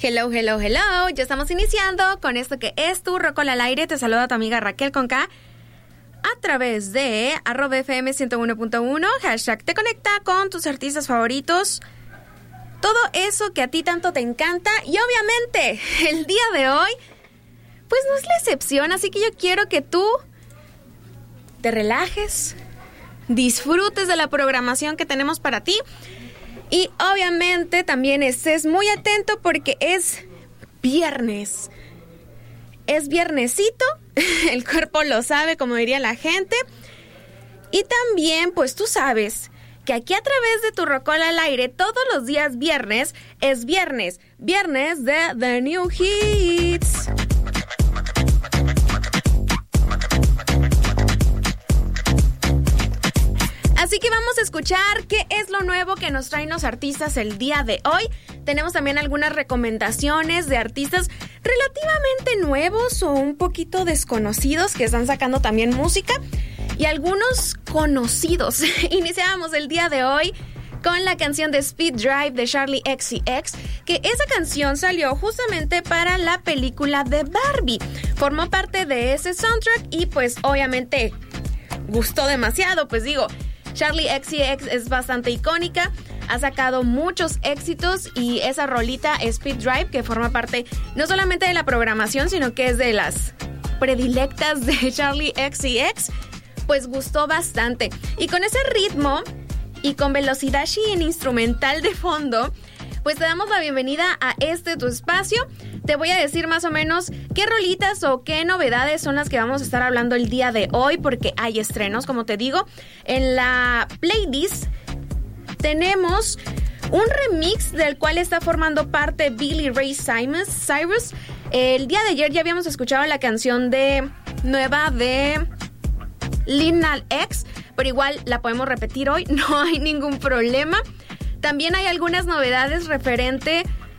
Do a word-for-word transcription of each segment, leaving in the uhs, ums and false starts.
Hello, hello, hello. Ya estamos iniciando con esto que es tu Rocola al aire. Te saluda tu amiga Raquel con K a través de arroba F M ciento uno punto uno, hashtag te conecta con tus artistas favoritos. Todo eso que a ti tanto te encanta. Y obviamente el día de hoy pues no es la excepción. Así que yo quiero que tú te relajes, disfrutes de la programación que tenemos para ti. Y obviamente también estés muy atento porque es viernes. Es viernesito, el cuerpo lo sabe, como diría la gente. Y también, pues tú sabes que aquí a través de tu Rocola al aire, todos los días viernes, es viernes. Viernes de The New Hits. Así que vamos a escuchar qué es lo nuevo que nos traen los artistas el día de hoy. Tenemos también algunas recomendaciones de artistas relativamente nuevos o un poquito desconocidos que están sacando también música. Y algunos conocidos. Iniciamos el día de hoy con la canción de Speed Drive de Charli X C X, que esa canción salió justamente para la película de Barbie. Formó parte de ese soundtrack y pues obviamente gustó demasiado, pues digo... Charli X C X es bastante icónica, ha sacado muchos éxitos y esa rolita Speed Drive, que forma parte no solamente de la programación, sino que es de las predilectas de Charli X C X, pues gustó bastante. Y con ese ritmo y con velocidad en instrumental de fondo, pues te damos la bienvenida a este tu espacio. Te voy a decir más o menos qué rolitas o qué novedades son las que vamos a estar hablando el día de hoy, porque hay estrenos, como te digo. En la playlist tenemos un remix del cual está formando parte Billy Ray Cyrus. El día de ayer ya habíamos escuchado la canción de nueva de Lil Nas X, pero igual la podemos repetir hoy, no hay ningún problema. También hay algunas novedades referente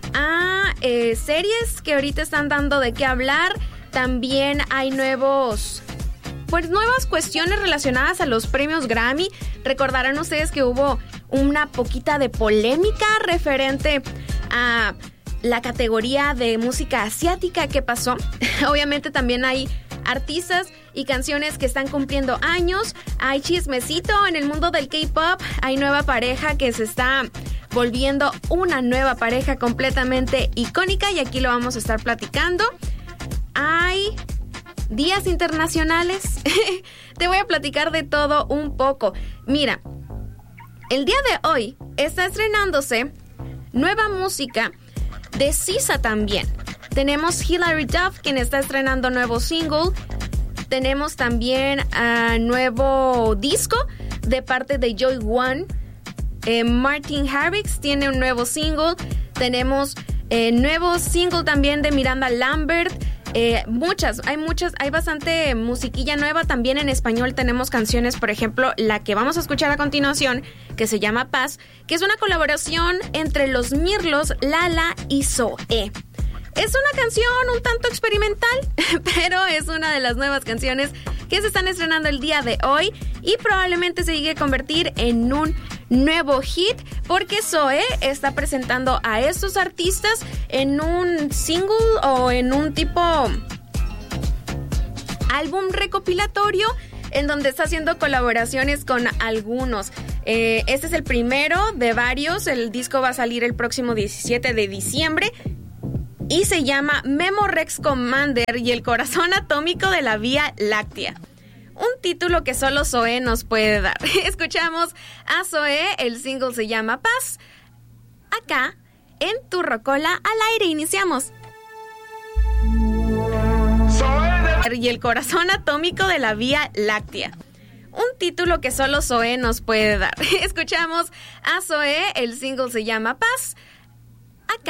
a eh, series que ahorita están dando de qué hablar. También hay nuevos, pues nuevas cuestiones relacionadas a los premios Grammy. Recordarán ustedes que hubo una poquita de polémica referente a la categoría de música asiática que pasó. Obviamente también hay artistas y canciones que están cumpliendo años. Hay chismecito en el mundo del K-pop. Hay nueva pareja que se está volviendo una nueva pareja completamente icónica y aquí lo vamos a estar platicando. Hay días internacionales. Te voy a platicar de todo un poco. Mira, el día de hoy está estrenándose nueva música de S Z A también. Tenemos Hilary Duff, quien está estrenando nuevo single. Tenemos también uh, nuevo disco de parte de Joy One. Eh, Martin Garrix tiene un nuevo single. Tenemos eh, nuevo single también de Miranda Lambert. Eh, muchas, hay muchas, hay bastante musiquilla nueva. También en español tenemos canciones, por ejemplo, la que vamos a escuchar a continuación, que se llama Paz, que es una colaboración entre Los Mirlos, Lala y Zoé. Es una canción un tanto experimental, pero es una de las nuevas canciones que se están estrenando el día de hoy y probablemente se llegue a convertir en un nuevo hit porque Zoé está presentando a estos artistas en un single o en un tipo álbum recopilatorio en donde está haciendo colaboraciones con algunos. Eh, este es el primero de varios. El disco va a salir el próximo diecisiete de diciembre. Y se llama Memorex Commander y el corazón atómico de la Vía Láctea. Un título que solo Zoé nos puede dar. Escuchamos a Zoé, el single se llama Paz. Acá, en tu Rocola al aire, iniciamos. Zoé y el corazón atómico de la Vía Láctea. Un título que solo Zoé nos puede dar. Escuchamos a Zoé, el single se llama Paz.